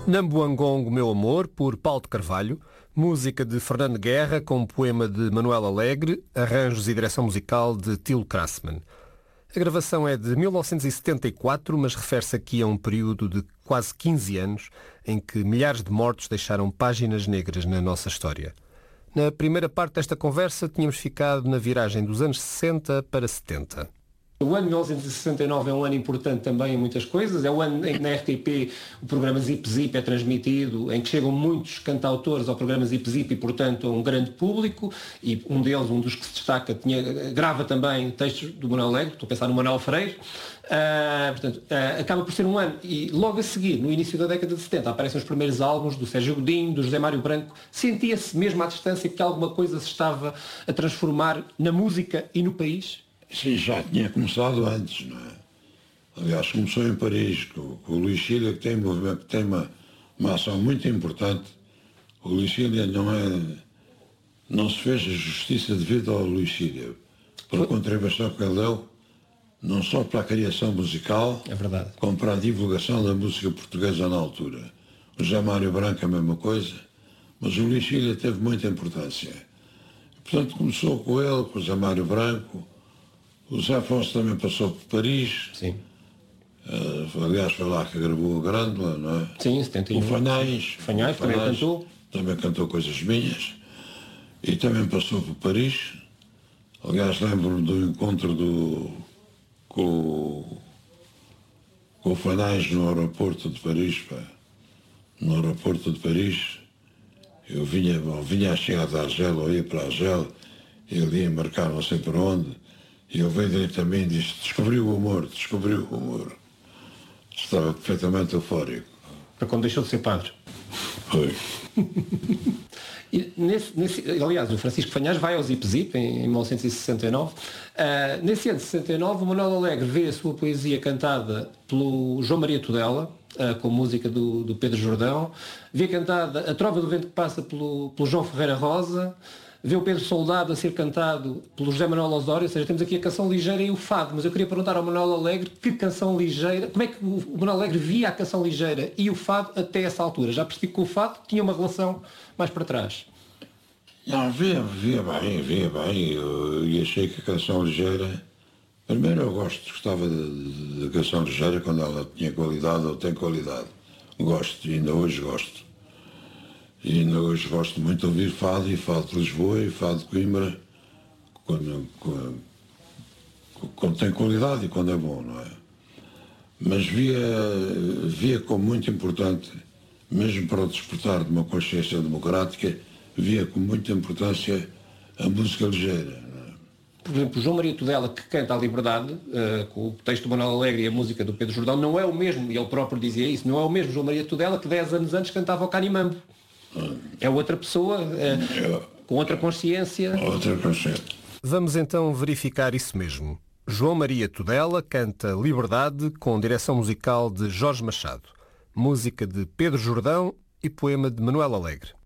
Nambuangong, Meu Amor, por Paulo de Carvalho, música de Fernando Guerra com poema de Manuel Alegre, arranjos e direção musical de Tilo Krassmann. A gravação é de 1974, mas refere-se aqui a um período de quase 15 anos em que milhares de mortos deixaram páginas negras na nossa história. Na primeira parte desta conversa tínhamos ficado na viragem dos anos 60 para 70. O ano de 1969 é um ano importante também em muitas coisas. É o ano em que na RTP o programa Zip Zip é transmitido, em que chegam muitos cantautores ao programa Zip Zip e, portanto, a um grande público. E um deles, um dos que se destaca, grava também textos do Manuel Alegre, estou a pensar no Manuel Freire. Acaba por ser um ano. E logo a seguir, no início da década de 70, aparecem os primeiros álbuns do Sérgio Godinho, do José Mário Branco. Sentia-se mesmo à distância que alguma coisa se estava a transformar na música e no país? Sim, já tinha começado antes, não é? Aliás, começou em Paris, com o Luís Cília, que tem uma ação muito importante. O Luís Cília não se fez a justiça devida ao Luís Cília, pela contribuição que ele deu, não só para a criação musical, é verdade, como para a divulgação da música portuguesa na altura. O José Mário Branco a mesma coisa, mas o Luís Cília teve muita importância. Portanto, começou com ele, com o José Mário Branco. O Zé Afonso também passou por Paris. Sim. Aliás, foi lá que gravou a Grândola, não é? Sim, 71. O Fanhais também cantou. Também cantou coisas minhas. E também passou por Paris. Aliás, lembro-me do encontro com o Fanais no aeroporto de Paris. No aeroporto de Paris, eu vinha a chegar de Argel, ou ia para Argel, ele ia marcar não sei para onde. E ele veio direito a mim e disse: descobriu o humor. Estava perfeitamente eufórico. Para quando deixou de ser padre? Foi. E aliás, o Francisco Fanhás vai ao Zip Zip em 1969. Nesse ano de 69, o Manuel Alegre vê a sua poesia cantada pelo João Maria Tudela, com música do Pedro Jordão. Vê cantada A Trova do Vento que Passa pelo João Ferreira Rosa. Vê o Pedro Soldado a ser cantado pelo José Manuel Osório, ou seja, temos aqui a canção ligeira e o fado. Mas eu queria perguntar ao Manuel Alegre que canção ligeira, como é que o Manuel Alegre via a canção ligeira e o fado até essa altura? Já percebi que o fado tinha uma relação mais para trás. Não, via bem, e achei que a canção ligeira, primeiro eu gostava da canção ligeira quando ela tinha qualidade ou tem qualidade. Gosto, e ainda hoje gosto. E ainda hoje gosto muito de ouvir fado, e fado de Lisboa e fado de Coimbra, quando tem qualidade e quando é bom, não é? Mas via como muito importante, mesmo para o despertar de uma consciência democrática, via com muita importância a música ligeira. Não é? Por exemplo, o João Maria Tudela, que canta a Liberdade, com o texto do Manuel Alegre e a música do Pedro Jordão, não é o mesmo, e ele próprio dizia isso, não é o mesmo João Maria Tudela que 10 anos antes cantava o Canimambo. É outra pessoa, com outra consciência. Outra consciência. Vamos então verificar isso mesmo. João Maria Tudela canta Liberdade com direção musical de Jorge Machado, música de Pedro Jordão e poema de Manuel Alegre.